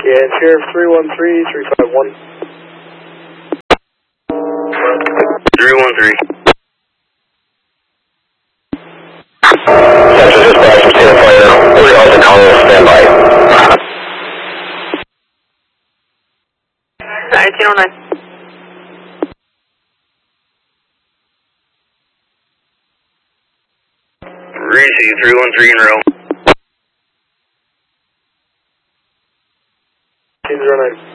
Yeah, Sheriff 313-351. 313. Central Dispatch, State Fire, we're on the call, standby. 1909. Receive 313 in row. 209.